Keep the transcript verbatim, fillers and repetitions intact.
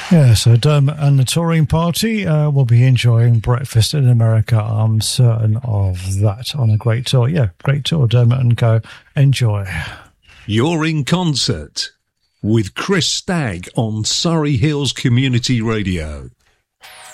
Yeah, so Dermot and the touring party uh, will be enjoying breakfast in America. I'm certain of that on a great tour. Yeah, great tour, Dermot and Co. Enjoy. You're in concert with Chris Stagg on Surrey Hills Community Radio.